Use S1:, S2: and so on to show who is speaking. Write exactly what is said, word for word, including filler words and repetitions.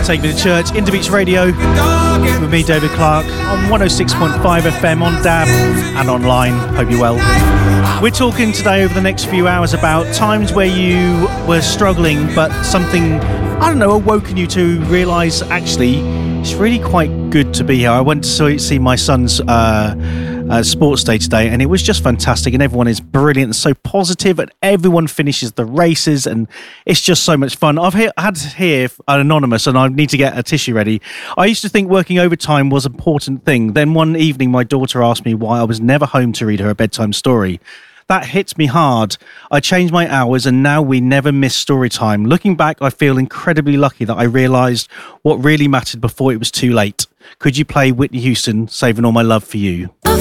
S1: Take Me to Church, Inter Beach Radio, with me, David Clark, on one oh six point five F M, on D A B, and online. Hope you're well. We're talking today over the next few hours about times where you were struggling, but something, I don't know, awoken you to realise, actually, it's really quite good to be here. I went to see my son's uh, uh, sports day today, and it was just fantastic, and everyone is brilliant and so positive, and everyone finishes the races, and it's just so much fun. I've he- had here an anonymous, and I need to get a tissue ready. I used to think working overtime was an important thing. Then one evening, my daughter asked me why I was never home to read her a bedtime story. That hits me hard. I changed my hours and now we never miss story time. Looking back, I feel incredibly lucky that I realised what really mattered before it was too late. Could you play Whitney Houston, Saving All My Love for You?